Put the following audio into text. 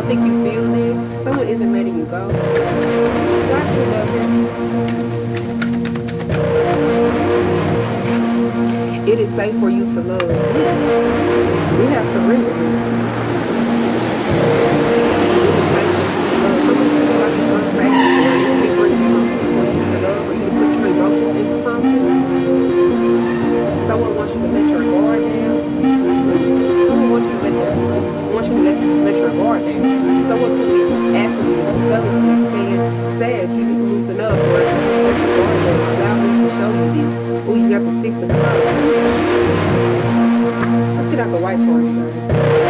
think you feel this. Someone isn't letting you go. Why should love him? It is safe for you to love. We have surrendered here. It is safe for you to love. Some people feel like it's unsafe or it's different for you to love, for you to put your emotions into something. Someone wants you to let your guard down. Someone wants you to let your guard down.